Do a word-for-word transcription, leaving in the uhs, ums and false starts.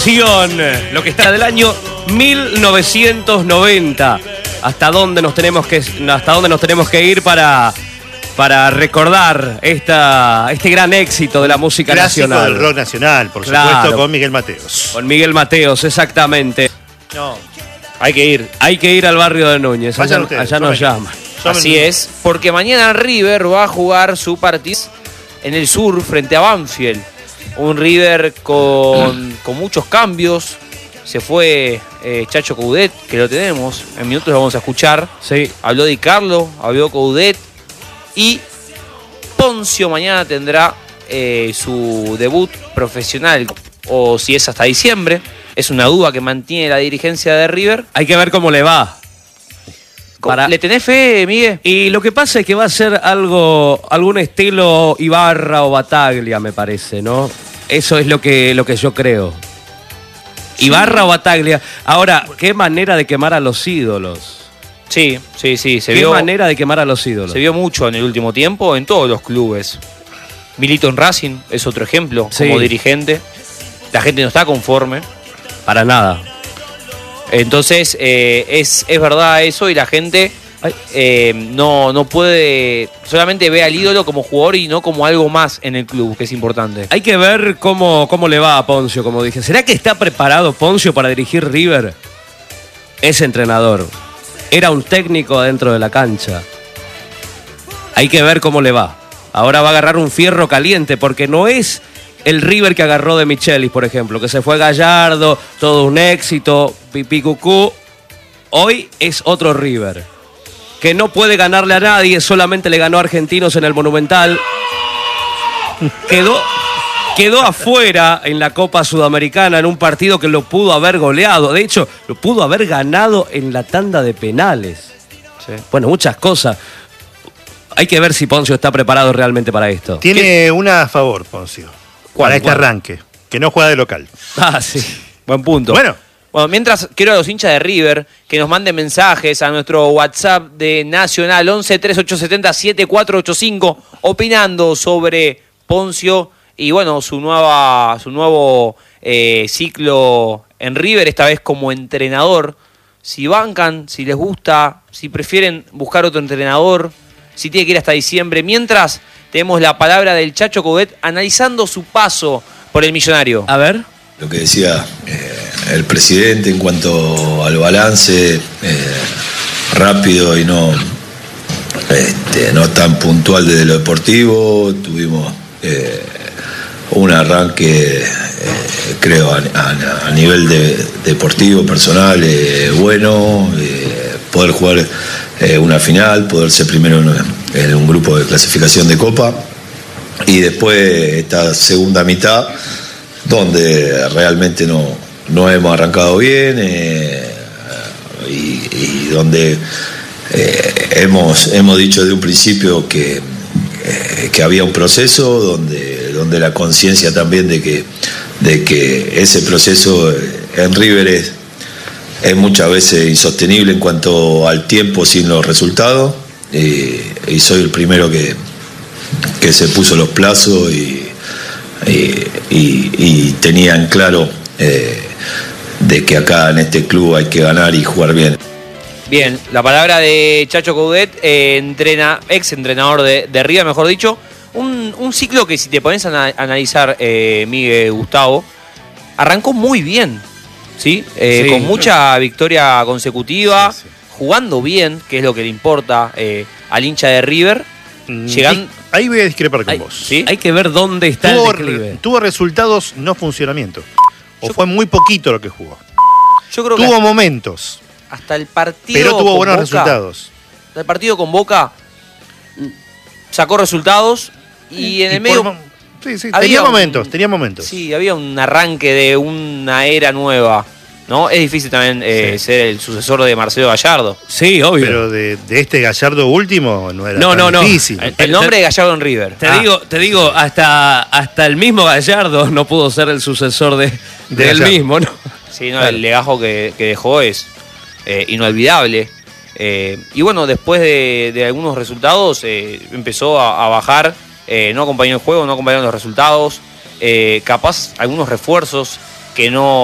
Lo que está del año mil novecientos noventa. ¿Hasta dónde nos tenemos que, hasta dónde nos tenemos que ir para, para recordar esta, este gran éxito de la música Clásico nacional? Del rock nacional, por Claro. supuesto, con Miguel Mateos. Con Miguel Mateos, exactamente. No, hay que ir. Hay que ir al barrio de Núñez. Vayan Allá, ustedes, allá nos tomen. llaman. Así es, porque mañana River va a jugar su partido en el sur frente a Banfield. Un River con, con muchos cambios. Se fue eh, Chacho Coudet, que lo tenemos. En minutos lo vamos a escuchar. Sí. Habló Di Carlo, habló Coudet. Y Poncio mañana tendrá eh, su debut profesional. O si es hasta diciembre. Es una duda que mantiene la dirigencia de River. Hay que ver cómo le va. Para- ¿Le tenés fe, Miguel? Y lo que pasa es que va a ser algo, algún estilo Ibarra o Bataglia, me parece, ¿no? Eso es lo que, lo que yo creo. Ibarra o Bataglia. Ahora, qué manera de quemar a los ídolos. Sí, sí, sí. Se Qué vio, manera de quemar a los ídolos. se vio mucho en el último tiempo en todos los clubes. Milito en Racing es otro ejemplo, Sí. como dirigente. La gente no está conforme. Para nada. Entonces, eh, es, es verdad eso y la gente eh, no, no puede... Solamente ve al ídolo como jugador y no como algo más en el club, que es importante. Hay que ver cómo, cómo le va a Poncio, como dije. ¿Será que está preparado Poncio para dirigir River? Es entrenador. Era un técnico dentro de la cancha. Hay que ver cómo le va. Ahora va a agarrar un fierro caliente porque no es el River que agarró de Michelis, por ejemplo, que se fue Gallardo, todo un éxito, pipí cucú. Hoy es otro River, que no puede ganarle a nadie, solamente le ganó a Argentinos en el Monumental. Quedó, quedó afuera en la Copa Sudamericana en un partido que lo pudo haber goleado. De hecho, lo pudo haber ganado en la tanda de penales. Sí. Bueno, muchas cosas. Hay que ver si Poncio está preparado realmente para esto. Tiene una a favor, Poncio. ¿Cuál, Para este cuál? arranque, que no juega de local. Ah, sí. Buen punto. Bueno. Bueno, mientras quiero a los hinchas de River que nos manden mensajes a nuestro WhatsApp de Nacional once treinta y ocho setenta setenta y cuatro ochenta y cinco opinando sobre Poncio y bueno, su nueva su nuevo eh, ciclo en River, esta vez como entrenador. Si bancan, si les gusta, si prefieren buscar otro entrenador, si tiene que ir hasta diciembre. Mientras tenemos la palabra del Chacho Coudet analizando su paso por el Millonario. A ver. Lo que decía eh, el presidente en cuanto al balance, eh, rápido y no, este, no tan puntual desde lo deportivo. Tuvimos eh, un arranque, eh, creo, a, a- a nivel de, deportivo, personal, eh, bueno, eh, poder jugar eh, una final, poder ser primero en, en un grupo de clasificación de Copa y después esta segunda mitad donde realmente no, no hemos arrancado bien eh, y, y donde eh, hemos, hemos dicho desde un principio que, eh, que había un proceso donde, donde la conciencia también de que, de que ese proceso en River es, es muchas veces insostenible en cuanto al tiempo sin los resultados y, y soy el primero que, que se puso los plazos y Y, y, y tenían claro eh, de que acá en este club hay que ganar y jugar bien. Bien, la palabra de Chacho Coudet, eh, entrena, ex entrenador de, de River, mejor dicho. Un, un ciclo que si te pones a ana- analizar, eh, Miguel, Gustavo, arrancó muy bien, ¿sí? Eh, Sí. con mucha victoria consecutiva, Sí, sí. jugando bien, que es lo que le importa eh, al hincha de River. Llegan- Ahí voy a discrepar con Ay, vos. ¿sí? Hay que ver dónde está Tuvo, el declive. tuvo resultados no funcionamiento. O Yo- fue muy poquito lo que jugó. Yo creo que Tuvo hasta, momentos, hasta el partido pero tuvo con buenos Boca, resultados. hasta el partido con Boca mm, sacó resultados y en Y el por medio... mo- sí, sí, había tenía un- momentos, tenía momentos. Sí, había un arranque de una era nueva, ¿no? Es difícil también eh, Sí. ser el sucesor de Marcelo Gallardo. Sí, obvio. Pero de, de este Gallardo último no era No, tan no, no. difícil. El, el nombre de Gallardo en River. Te Ah, digo, te digo, hasta, hasta el mismo Gallardo no pudo ser el sucesor de, De de él Gallardo. mismo, ¿no? Sí, no, Claro. el legajo que, que dejó es eh, inolvidable. Eh, y bueno, después de, de algunos resultados eh, empezó a, a bajar, eh, no acompañó el juego, no acompañaron los resultados, eh, capaz algunos refuerzos que no